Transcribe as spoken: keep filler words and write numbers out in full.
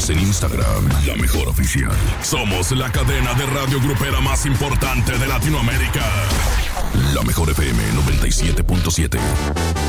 en Instagram, La Mejor Oficial. Somos la cadena de radio grupera más importante de Latinoamérica. La Mejor F M noventa y siete punto siete.